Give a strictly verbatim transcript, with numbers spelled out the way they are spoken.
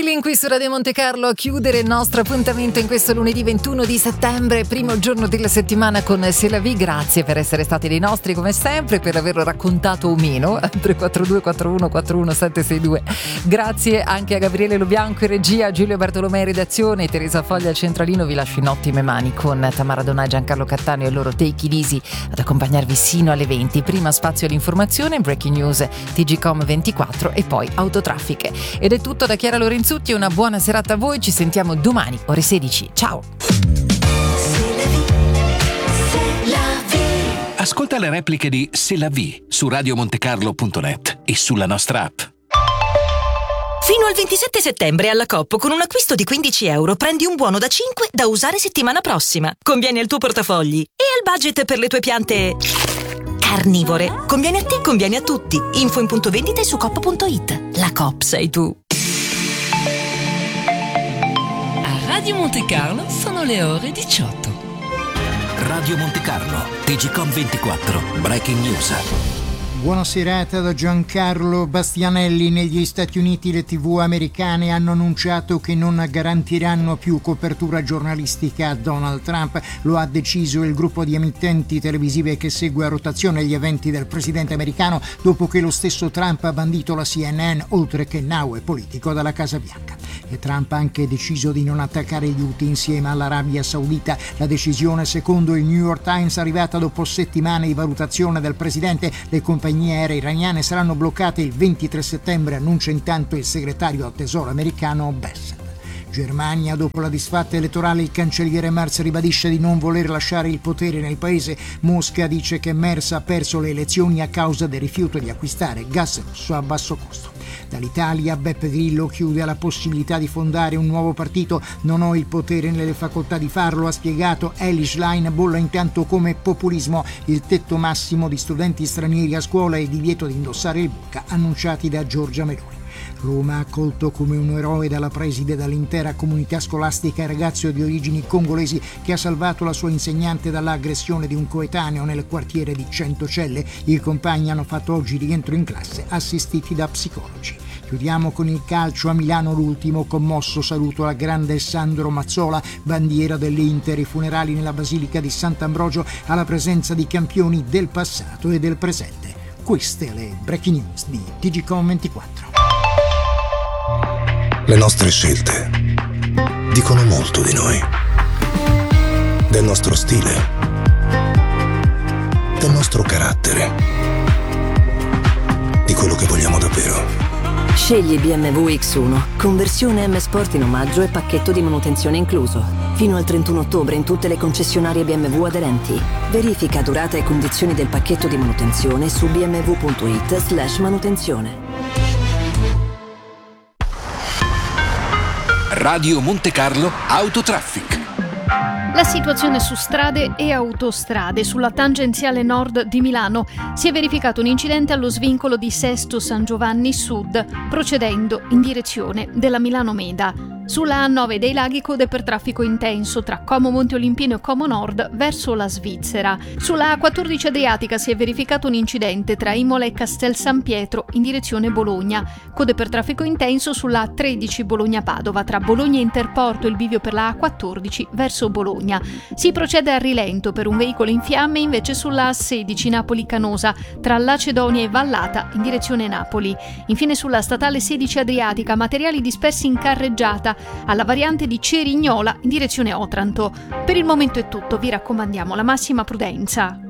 Feeling qui su Radio Monte Carlo a chiudere il nostro appuntamento in questo lunedì ventuno di settembre, primo giorno della settimana con C'est la vie. Grazie per essere stati dei nostri come sempre, per averlo raccontato o meno. tre quattro due quattro uno quattro uno sette sei due. Grazie anche a Gabriele Lobianco in regia, Giulio Bartolomei in redazione, Teresa Foglia al centralino. Vi lascio in ottime mani con Tamara Donà e Giancarlo Cattaneo e il loro Take It Easy ad accompagnarvi sino alle venti. Prima spazio all'informazione, breaking news T G Com ventiquattro e poi autotraffiche. Ed è tutto da Chiara Lorenzutti, una buona serata a voi, ci sentiamo domani ore sedici. Ciao! Ascolta le repliche di C'est la vie su radiomontecarlo punto net e sulla nostra app. Fino al ventisette settembre alla Coop con un acquisto di quindici euro prendi un buono da cinque da usare settimana prossima. Conviene al tuo portafogli e al budget per le tue piante carnivore. Conviene a te, conviene a tutti. Info in punto vendita e su coop punto it. La Coop sei tu. A Radio Monte Carlo sono le ore diciotto. Radio Monte Carlo, T G Com ventiquattro, Breaking News. Buona serata da Giancarlo Bastianelli. Negli Stati Uniti le tivù americane hanno annunciato che non garantiranno più copertura giornalistica a Donald Trump. Lo ha deciso il gruppo di emittenti televisive che segue a rotazione gli eventi del presidente americano dopo che lo stesso Trump ha bandito la C N N, oltre che Now e Politico, dalla Casa Bianca. E Trump ha anche deciso di non attaccare gli Houthi insieme all'Arabia Saudita. La decisione, secondo il New York Times, è arrivata dopo settimane di valutazione del presidente. Le compagnie aeree iraniane saranno bloccate il ventitré settembre, annuncia intanto il segretario al tesoro americano Bassett. Germania, dopo la disfatta elettorale, il cancelliere Merz ribadisce di non voler lasciare il potere nel paese. Mosca dice che Merz ha perso le elezioni a causa del rifiuto di acquistare gas russo a basso costo. Dall'Italia Beppe Grillo chiude alla possibilità di fondare un nuovo partito. Non ho il potere nelle facoltà di farlo, ha spiegato. Eli Schlein bolla intanto come populismo il tetto massimo di studenti stranieri a scuola e il divieto di indossare il burka annunciati da Giorgia Meloni. Roma ha accolto come un eroe dalla preside e dall'intera comunità scolastica il ragazzo di origini congolesi che ha salvato la sua insegnante dall'aggressione di un coetaneo nel quartiere di Centocelle. I compagni hanno fatto oggi rientro in classe assistiti da psicologi. Chiudiamo con il calcio. A Milano l'ultimo commosso saluto al grande Sandro Mazzola, bandiera dell'Inter, i funerali nella Basilica di Sant'Ambrogio alla presenza di campioni del passato e del presente. Queste le breaking news di T G Com ventiquattro. Le nostre scelte dicono molto di noi, del nostro stile, del nostro carattere, di quello che vogliamo davvero. Scegli B M W X uno, conversione M Sport in omaggio e pacchetto di manutenzione incluso. Fino al trentuno ottobre in tutte le concessionarie B M W aderenti. Verifica durata e condizioni del pacchetto di manutenzione su b m w punto it slash manutenzione. Radio Monte Carlo Autotraffic. La situazione su strade e autostrade. Sulla tangenziale nord di Milano si è verificato un incidente allo svincolo di Sesto San Giovanni Sud, procedendo in direzione della Milano Meda. Sulla A nove dei Laghi code per traffico intenso tra Como Monte Olimpino e Como Nord verso la Svizzera. Sulla A quattordici Adriatica si è verificato un incidente tra Imola e Castel San Pietro in direzione Bologna. Code per traffico intenso sulla A tredici Bologna-Padova tra Bologna e Interporto, il bivio per la A quattordici verso Bologna. Si procede a rilento per un veicolo in fiamme invece sulla A sedici Napoli-Canosa tra Lacedonia e Vallata in direzione Napoli. Infine sulla statale sedici Adriatica materiali dispersi in carreggiata alla variante di Cerignola in direzione Otranto. Per il momento è tutto, vi raccomandiamo la massima prudenza.